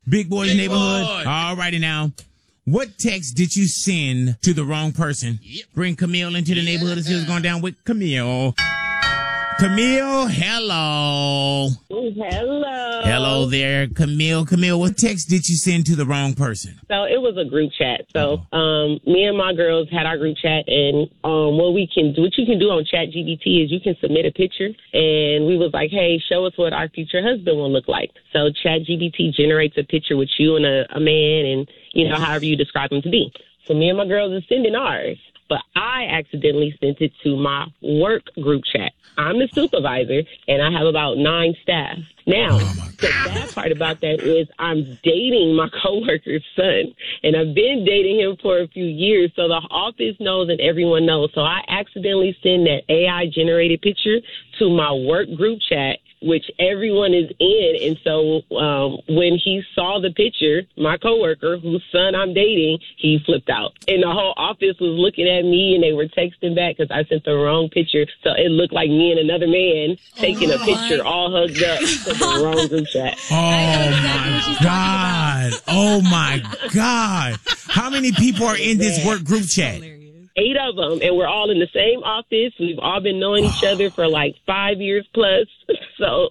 Big Boy's Big neighborhood. Boy. All righty now. What text did you send to the wrong person? Yep. Bring Camille into the neighborhood and see what's going down with Camille. Camille, hello. Hello. Hello there, Camille. Camille, what text did you send to the wrong person? So it was a group chat. So me and my girls had our group chat, and what you can do on ChatGPT is you can submit a picture, and we was like, hey, show us what our future husband will look like. So ChatGPT generates a picture with you and a man, and however you describe him to be. So me and my girls are sending ours, but I accidentally sent it to my work group chat. I'm the supervisor, and I have about 9 staff. Now, the bad part about that is I'm dating my coworker's son, and I've been dating him for a few years, so the office knows and everyone knows. So I accidentally send that AI-generated picture to my work group chat, which everyone is in. And so when he saw the picture, my coworker, whose son I'm dating, he flipped out. And the whole office was looking at me, and they were texting back because I sent the wrong picture. So it looked like me and another man taking a picture all hugged up to the wrong group chat. Oh, my God. Oh, my God. How many people are in this work group chat? 8 of them, and we're all in the same office. We've all been knowing each other for like 5 years plus, so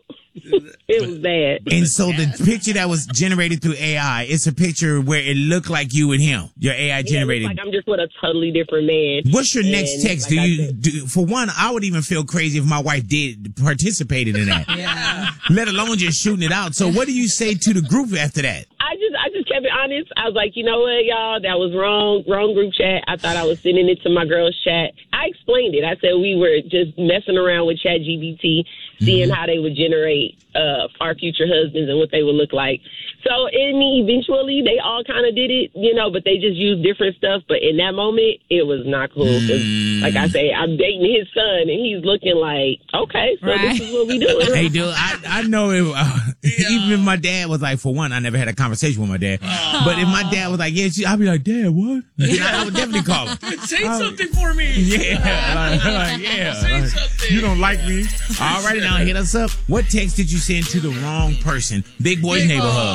it was bad. And so the picture that was generated through AI, it's a picture where it looked like you and him. Your AI generated. Like I'm just with a totally different man. What's your next text? Like For one, I would even feel crazy if my wife participated in that. Yeah. Let alone just shooting it out. So what do you say to the group after that? I just kept it honest. I was like, you know what, y'all, that was wrong group chat. I thought I was sending it to my girls' chat. I explained it. I said we were just messing around with ChatGPT, seeing how they would generate our future husbands and what they would look like. So, eventually, they all kind of did it, but they just used different stuff. But in that moment, it was not cool. 'Cause, like I say, I'm dating his son, and he's looking like, okay, so this is what we do. Hey, dude, I know it. Even if my dad was like, for one, I never had a conversation with my dad. But if my dad was like, yeah, I'd be like, Dad, what? I would definitely call him. Say something for me. Yeah, Say something. You don't like me. All righty, now hit us up. What text did you send to the wrong person? Big Boy's neighborhood.